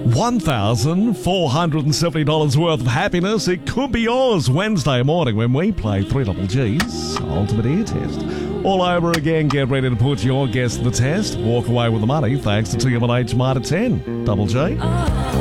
$1,470 worth of happiness. It could be yours Wednesday morning when we play 3GG's Ultimate Ear Test. All over again, get ready to put your guess to the test. Walk away with the money thanks to TMNH Mitre 10. Double G.